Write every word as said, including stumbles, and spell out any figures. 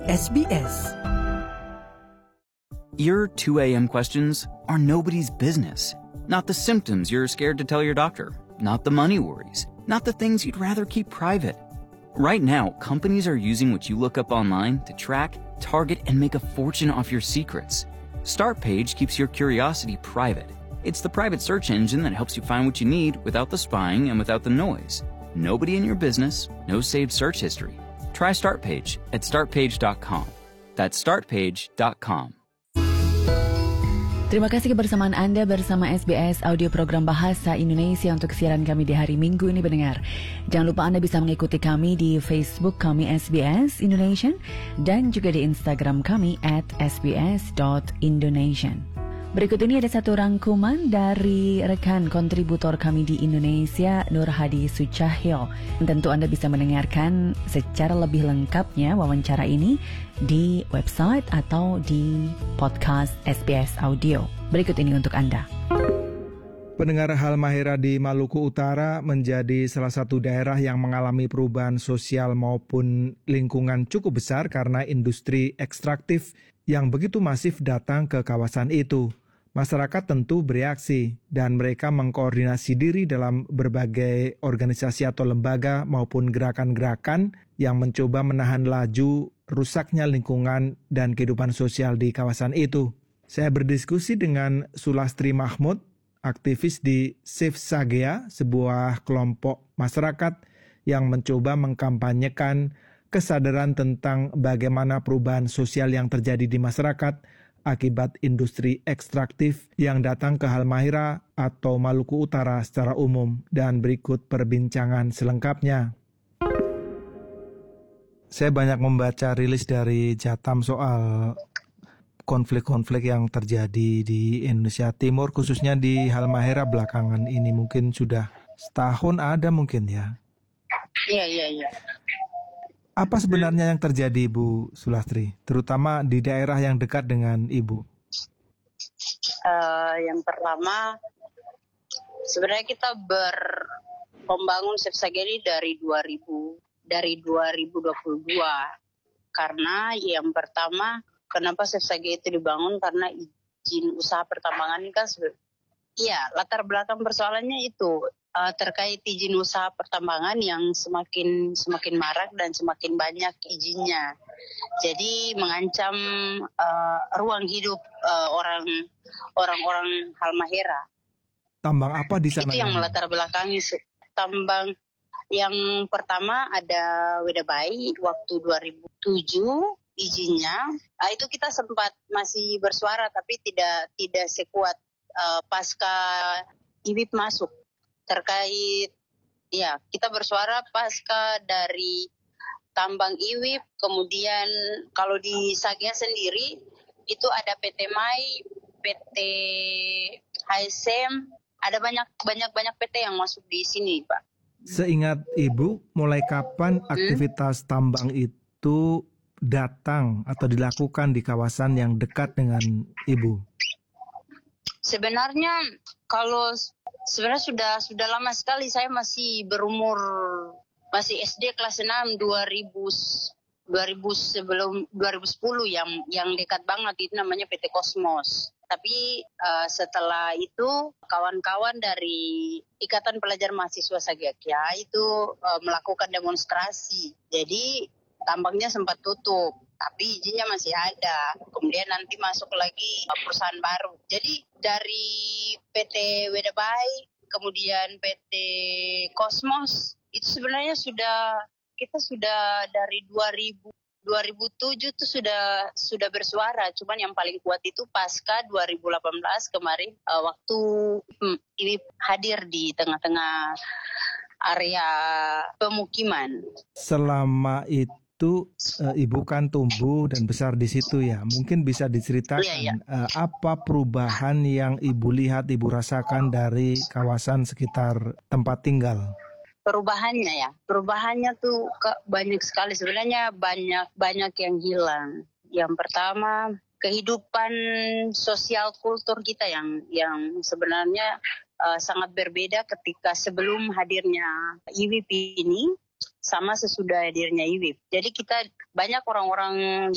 S B S. Your two a.m. questions are nobody's business. Not the symptoms you're scared to tell your doctor. Not the money worries. Not the things you'd rather keep private. Right now, companies are using what you look up online to track, target, and make a fortune off your secrets. Startpage keeps your curiosity private. It's the private search engine that helps you find what you need without the spying and without the noise. Nobody in your business, no saved search history. Try Startpage at start page dot com. That's start page dot com. Terima kasih kebersamaan Anda bersama S B S Audio Program Bahasa Indonesia untuk siaran kami di hari Minggu ini pendengar. Jangan lupa Anda bisa mengikuti kami di Facebook kami S B S Indonesian dan juga di Instagram kami at s b s dot indonesian. Berikut ini ada satu rangkuman dari rekan kontributor kami di Indonesia, Nur Hadi Sucahyo. Tentu Anda bisa mendengarkan secara lebih lengkapnya wawancara ini di website atau di podcast S B S Audio. Berikut ini untuk Anda. Pendengar, Halmahera di Maluku Utara menjadi salah satu daerah yang mengalami perubahan sosial maupun lingkungan cukup besar karena industri ekstraktif yang begitu masif datang ke kawasan itu. Masyarakat tentu bereaksi dan mereka mengkoordinasi diri dalam berbagai organisasi atau lembaga maupun gerakan-gerakan yang mencoba menahan laju rusaknya lingkungan dan kehidupan sosial di kawasan itu. Saya berdiskusi dengan Sulastri Mahmud, aktivis di Save Sagea, sebuah kelompok masyarakat yang mencoba mengkampanyekan kesadaran tentang bagaimana perubahan sosial yang terjadi di masyarakat akibat industri ekstraktif yang datang ke Halmahera atau Maluku Utara secara umum, dan berikut perbincangan selengkapnya. Saya banyak membaca rilis dari Jatam soal konflik-konflik yang terjadi di Indonesia Timur, khususnya di Halmahera belakangan ini. Mungkin sudah setahun ada mungkin ya? Iya, iya, iya. Apa sebenarnya yang terjadi, Bu Sulastri, terutama di daerah yang dekat dengan Ibu? Uh, yang pertama, sebenarnya kita ber membangun Save Sagea ini dari dua ribu dari dua ribu dua puluh dua. Karena yang pertama, kenapa Save Sagea itu dibangun, karena izin usaha pertambangan ini kan, iya, latar belakang persoalannya itu Uh, terkait izin usaha pertambangan yang semakin semakin marak dan semakin banyak izinnya. Jadi mengancam uh, ruang hidup uh, orang orang-orang Halmahera. Tambang apa di sana? Itu yang melatar belakangi tambang. Yang pertama ada Wedabai waktu dua ribu tujuh izinnya. Uh, itu kita sempat masih bersuara tapi tidak tidak sekuat uh, pasca I W I P masuk. Terkait, ya kita bersuara pasca dari tambang I W I P, kemudian kalau di Sagea sendiri itu ada P T M A I, P T H S M, ada banyak banyak banyak P T yang masuk di sini, Pak. Seingat Ibu, mulai kapan hmm? aktivitas tambang itu datang atau dilakukan di kawasan yang dekat dengan Ibu? Sebenarnya kalau Sebenarnya sudah sudah lama sekali. Saya masih berumur masih S D kelas enam dua ribu sebelum dua ribu sepuluh yang yang dekat banget itu namanya P T Kosmos. Tapi uh, setelah itu kawan-kawan dari Ikatan Pelajar Mahasiswa Sagea itu uh, melakukan demonstrasi. Jadi tambangnya sempat tutup, tapi izinnya masih ada. Kemudian nanti masuk lagi perusahaan baru. Jadi dari P T Wedabai, kemudian P T Kosmos, itu sebenarnya sudah, kita sudah dari dua ribu, dua ribu tujuh itu sudah sudah bersuara. Cuman yang paling kuat itu pasca dua ribu delapan belas kemarin, uh, waktu hmm, ini hadir di tengah-tengah area pemukiman. Selama itu Itu uh, Ibu kan tumbuh dan besar di situ ya. Mungkin bisa diceritakan iya, iya. Uh, apa perubahan yang Ibu lihat, Ibu rasakan dari kawasan sekitar tempat tinggal? Perubahannya ya, perubahannya tuh ke, banyak sekali. Sebenarnya banyak banyak yang hilang. Yang pertama, kehidupan sosial kultur kita yang yang sebenarnya uh, sangat berbeda ketika sebelum hadirnya I W I P ini sama sesudah hadirnya I W I P. Jadi kita banyak orang-orang